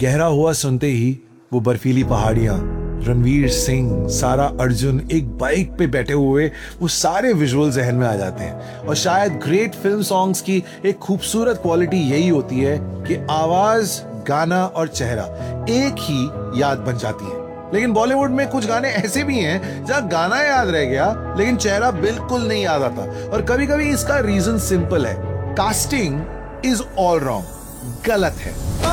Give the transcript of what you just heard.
गहरा हुआ सुनते ही वो बर्फीली पहाड़ियां, रणवीर सिंह, सारा अर्जुन एक बाइक पे बैठे हुए, वो सारे विजुअल जहन में आ जाते हैं। और शायद ग्रेट फिल्म सॉन्ग्स की एक खूबसूरत क्वालिटी यही होती है कि आवाज, गाना और चेहरा एक ही याद बन जाती है। लेकिन बॉलीवुड में कुछ गाने ऐसे भी हैं जहां गाना याद रह गया लेकिन चेहरा बिल्कुल नहीं याद आता। और कभी कभी इसका रीजन सिंपल है, कास्टिंग इज ऑल रॉन्ग, गलत है।